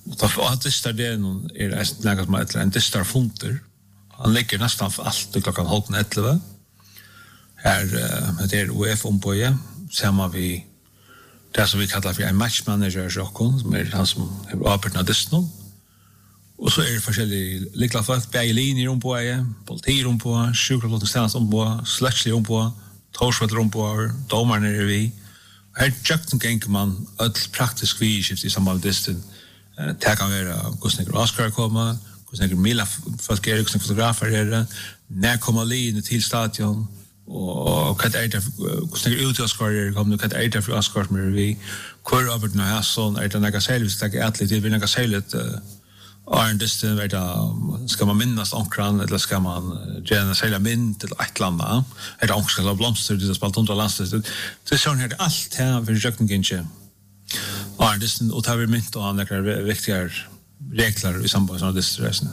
Och distar det något som heter en distar funter. Han ligger nästan för allt klockan 11:30. Här det är UF omböje samma vi det som vi kallar för en matchmanager som han som har arbetat distan. Och så är det forskjellige likla folk, begge linjer om på, politi om på, sjukraftlåtningstjenest om på, sletslig om på, torsvetter om på, dommerne er vi. Her tjøkken ganger man et praktisk vidskift i samband med distan. Det kan være hvordan jeg Oscar kommer, hvordan jeg Mila folk er, hvordan fotografer er, når kommer linjen til stadion, og hva er det, hvordan jeg ut i Oscar er, hva er det for Oscar som er vi, hvor er det noe sånn, er det noe særlig, hvis det er atlet, det blir noe særlig Arn distan ska man minnas ankran eller ska man gärna sälja mint eller ett landa eller ankran eller blomster det spalt under landstet det är sån här allt här för jökningen Arn distan och tar vi mint och andra viktiga regler i samband med distresen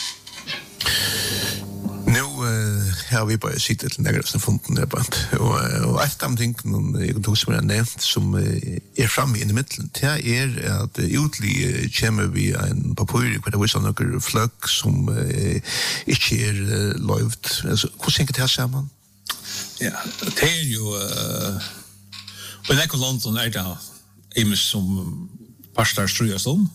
har vi bara sitter till några som funden där bant och ett av ting jag tog som jag nämnt som är framme i mitten det är att utli kommer vi en papur på det visar några flöck som inte är lovt alltså hur tänker det här samman ja det är ju och det London är det imus som pastor strujas om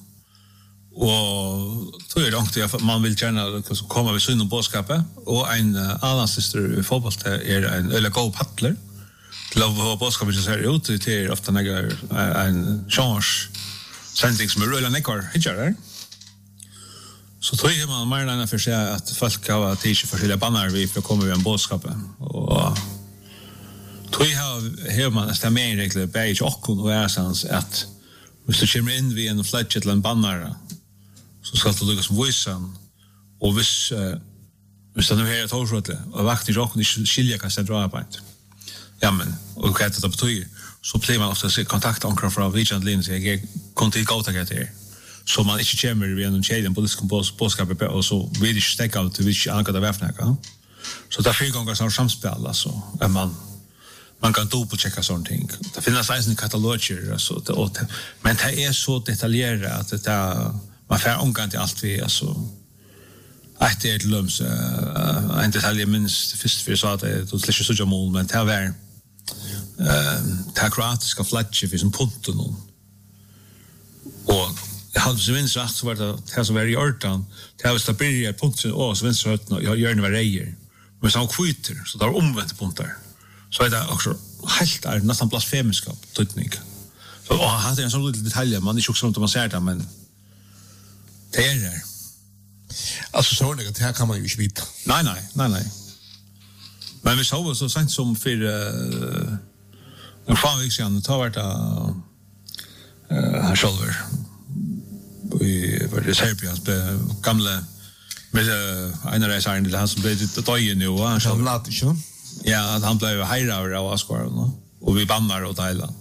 och tror jag inte att man vill gärna komma vid syn och bådskapet och en annan syster i fotboll är en eller go paddler till att ha bådskapet så här ut det är ofta en chans sändning som är rulla nekar hittar så tror jag man mer än för sig att folk har tidigt för bannar vi för kommer vi en bådskapet och tror jag man är mer regler beige och är sans att hvis du kommer in vid en fletch eller en bannar så skal du lykkes som voisan og hvis det nu her er torsrådlig og vakten i råkken ikke skilja kan se dra arbeid jamen, og hva det betyr så blir man ofta kontakt ankra fra vidkjent linje så jeg kom til gåta hva det er så man ikke kommer ved en kjeden politisk bådskap og så vil ikke stekka ut vil ikke anka det væfnæka så det er 4 ganger sånn samspill altså man kan dubbelchecka sånt ting. Det finns en kataloger alltså men det är så detaljerat att det man får omgång till allt vi alltså att det är lums en detalj minst först för så att det släcker så mål men det var kroatiska flatcher för som punkten och jag hade så minst rätt så var det så var i ordan det var stabilt punkten och så vänster rätt jag gör det var rejer men så kviter så där omvänt punkter så är det också helt är nästan blasfemiska tydning. Så han har en sån liten detalj man inte också runt man ser det men det är det. Alltså så det här kan man ju inte veta. Nej. Men vi såg så sent som för en fan vecka sedan tar vart han själver vi var det Serbiens gamla med en av resan det han som blev det döje nu han som lät ju. Ja, han blev hejrad av Oscar och vi bannar och Thailand.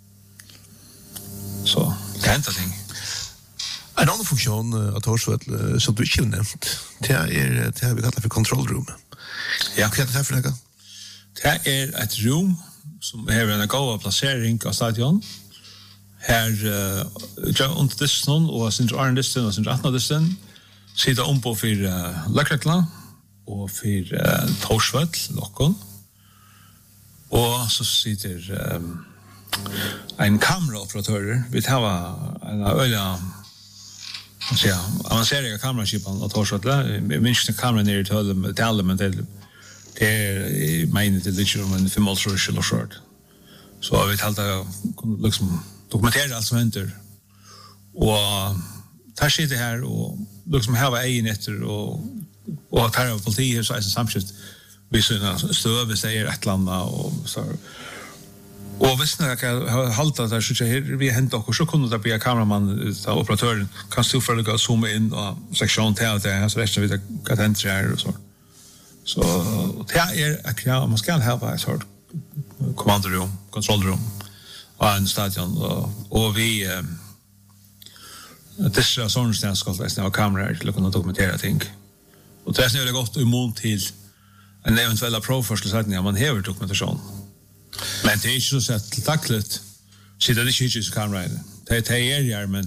Så, det händer ting. En annan funktion att Torsvett som du inte nämnt, det är vi kallar för kontrollrum. Ja. Vad är det här för något? Det är ett rum som har en god placering av stadion. Här under distan och sin arndistan och sin ratnadistan sitter om på för Lökrekla och för Torsvett, Lockon. Och så sitter en kameraoperatör. Vi tar en öliga avancerade kameraskipan och Torsvett. Minst en kamera ner till alla men det är meningen till lite om en 5 målsrush eller short. Så vi talade liksom dokumentera allt som händer. Och tar sitter här och liksom här var egen efter och tar av politiet så är det samskift vi stöver säger ett landa och så och visst när jag halta där så vi hänt också så kunde det bli kameraman operatören kan stå för att zooma in och sektion till det så resten vi kan hända här och så det är man ska ha ett sort kommandorum kontrollrum och en stadion och vi det är sån stans ska det ha kameror till att kunna dokumentera ting och det är gott imot till en eventuella provförslutssättning man har dokumentation. Men det är inte så att tackligt sitter det inte i kameran. Det är men